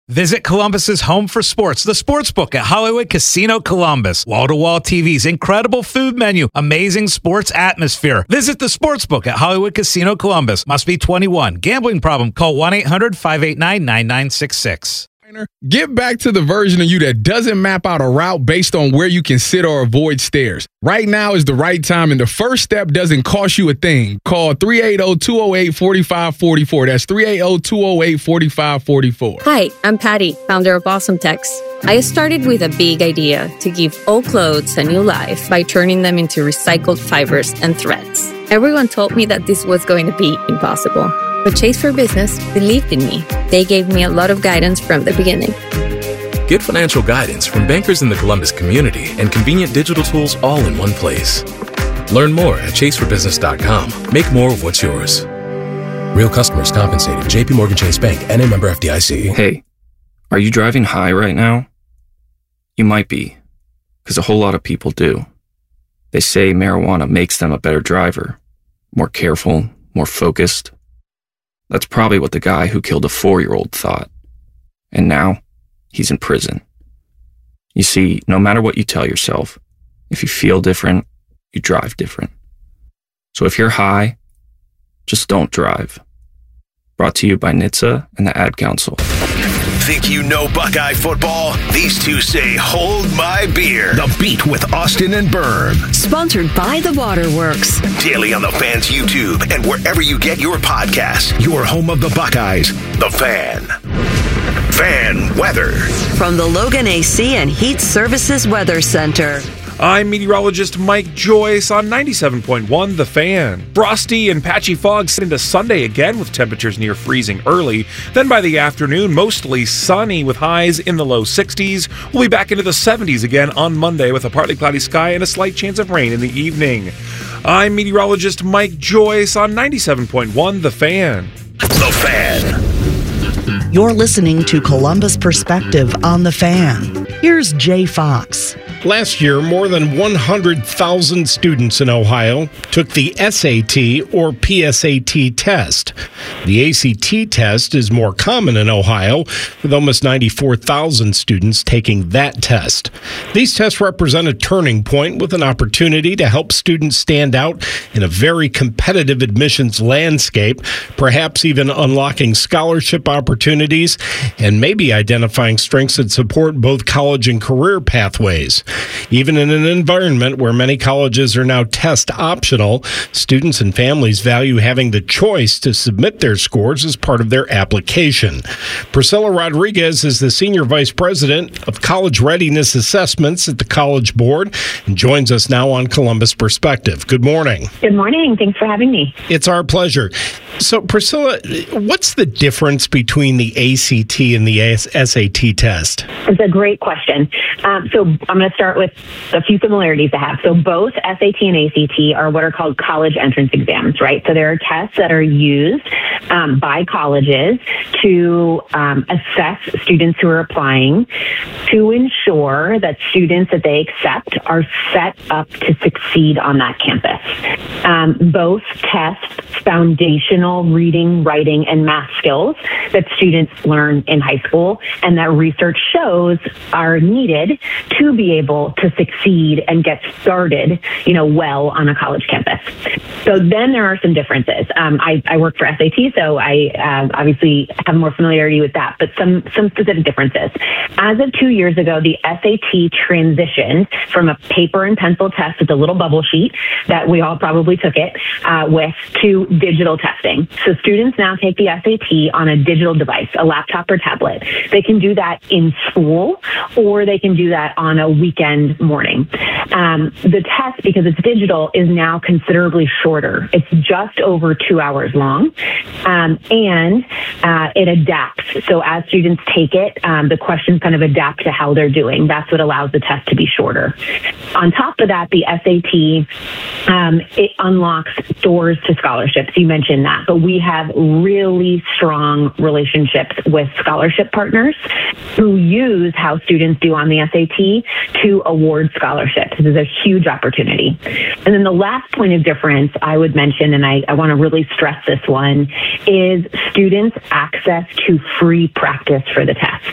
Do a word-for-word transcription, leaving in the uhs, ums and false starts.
Visit Columbus's home for sports, the Sportsbook at Hollywood Casino Columbus. Wall-to-wall T Vs, incredible food menu, amazing sports atmosphere. Visit the Sportsbook at Hollywood Casino Columbus. Must be twenty-one. Gambling problem? Call one eight hundred five eight nine nine nine six six. Get back to the version of you that doesn't map out a route based on where you can sit or avoid stairs. Right now is the right time, and the first step doesn't cost you a thing. Call three eight zero, two zero eight, four five four four. That's three eight zero, two zero eight, four five four four. Hi, I'm Patty, founder of Awesome Text. I started with a big idea to give old clothes a new life by turning them into recycled fibers and threads. Everyone told me that this was going to be impossible. But Chase for Business believed in me. They gave me a lot of guidance from the beginning. Get financial guidance from bankers in the Columbus community and convenient digital tools all in one place. Learn more at chase for business dot com. Make more of what's yours. Real customers compensated. J P Morgan Chase Bank, N A member F D I C. Hey, are you driving high right now? You might be, because a whole lot of people do. They say marijuana makes them a better driver, more careful, more focused. That's probably what the guy who killed a four-year-old thought. And now, he's in prison. You see, no matter what you tell yourself, if you feel different, you drive different. So if you're high, just don't drive. Brought to you by N H T S A and the Ad Council. Think you know Buckeye football? These two say, hold my beer. The Beat with Austin and Berm. Sponsored by The Waterworks. Daily on the Fan's YouTube and wherever you get your podcasts. Your home of the Buckeyes, The Fan. Fan weather. From the Logan A C and Heat Services Weather Center. I'm meteorologist Mike Joyce on ninety-seven point one The Fan. Frosty and patchy fog set into Sunday again with temperatures near freezing early. Then by the afternoon, mostly sunny with highs in the low sixties. We'll be back into the seventies again on Monday with a partly cloudy sky and a slight chance of rain in the evening. I'm meteorologist Mike Joyce on ninety-seven point one The Fan. The Fan. You're listening to Columbus Perspective on The Fan. Here's Jay Fox. Last year, more than one hundred thousand students in Ohio took the S A T or P S A T test. The A C T test is more common in Ohio, with almost ninety-four thousand students taking that test. These tests represent a turning point with an opportunity to help students stand out in a very competitive admissions landscape, perhaps even unlocking scholarship opportunities and maybe identifying strengths that support both college and career pathways. Even in an environment where many colleges are now test optional, students and families value having the choice to submit their scores as part of their application. Priscilla Rodriguez is the Senior Vice President of College Readiness Assessments at the College Board and joins us now on Columbus Perspective. Good morning. Good morning. Thanks for having me. It's our pleasure. So, Priscilla, what's the difference between the A C T and the S A T test? It's a great question. Um, so I'm going to start with a few similarities I have. So both S A T and A C T are what are called college entrance exams, right? So there are tests that are used um, by colleges to um, assess students who are applying to ensure that students that they accept are set up to succeed on that campus. Um, both test foundational reading, writing, and math skills that students learn in high school and that research shows are needed to be able to succeed and get started, you know, well on a college campus. So then there are some differences. Um, I, I work for S A T, so I uh, obviously have more familiarity with that, but some, some specific differences. As of two years ago, the S A T transitioned from a paper and pencil test with a little bubble sheet that we all probably took it uh, with to digital testing. So students now take the S A T on a digital device, a laptop or tablet. They can do that in school or they can do that on a weekend morning. Um, the test, because it's digital, is now considerably shorter. It's just over two hours long, um, and uh, it adapts. So as students take it, um, the questions kind of adapt to how they're doing. That's what allows the test to be shorter. On top of that, the S A T, um, it unlocks doors to scholarships. You mentioned that, but we have really strong relationships with scholarship partners who use how students do on the S A T to award scholarships. This is a huge opportunity. And then the last point of difference I would mention, and I, I want to really stress this one, is students' access to free practice for the test.